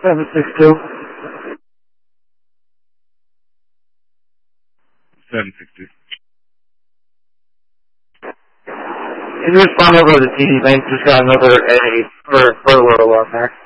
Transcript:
762. 760. You just found over the TD Bank just got another A for furlough on there.